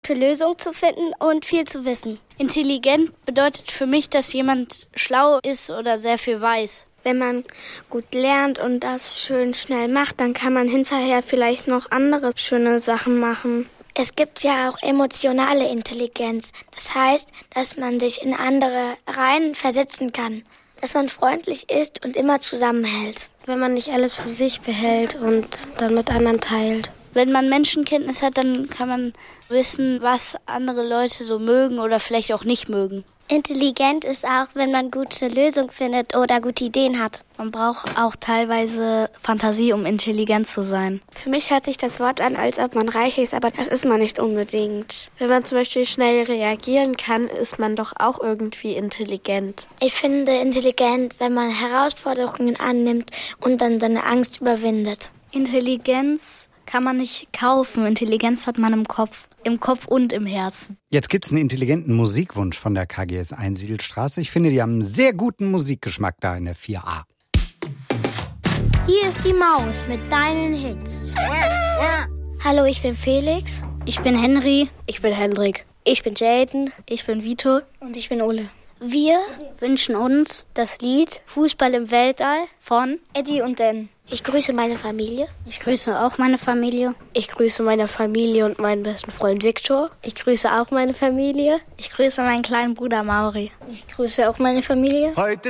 Lösung zu finden und viel zu wissen. Intelligent bedeutet für mich, dass jemand schlau ist oder sehr viel weiß. Wenn man gut lernt und das schön schnell macht, dann kann man hinterher vielleicht noch andere schöne Sachen machen. Es gibt ja auch emotionale Intelligenz. Das heißt, dass man sich in andere rein versetzen kann. Dass man freundlich ist und immer zusammenhält. Wenn man nicht alles für sich behält und dann mit anderen teilt. Wenn man Menschenkenntnis hat, dann kann man wissen, was andere Leute so mögen oder vielleicht auch nicht mögen. Intelligent ist auch, wenn man gute Lösungen findet oder gute Ideen hat. Man braucht auch teilweise Fantasie, um intelligent zu sein. Für mich hört sich das Wort an, als ob man reich ist, aber das ist man nicht unbedingt. Wenn man zum Beispiel schnell reagieren kann, ist man doch auch irgendwie intelligent. Ich finde intelligent, wenn man Herausforderungen annimmt und dann seine Angst überwindet. Intelligenz kann man nicht kaufen. Intelligenz hat man im Kopf und im Herzen. Jetzt gibt's einen intelligenten Musikwunsch von der KGS Einsiedelstraße. Ich finde, die haben einen sehr guten Musikgeschmack da in der 4a. Hier ist die Maus mit deinen Hits. Hallo, ich bin Felix. Ich bin Henry. Ich bin Hendrik. Ich bin Jaden. Ich bin Vito. Und ich bin Ole. Wir wünschen uns das Lied Fußball im Weltall von Eddie und Dan. Ich grüße meine Familie. Ich grüße auch meine Familie. Ich grüße meine Familie und meinen besten Freund Viktor. Ich grüße auch meine Familie. Ich grüße meinen kleinen Bruder Mauri. Ich grüße auch meine Familie. Heute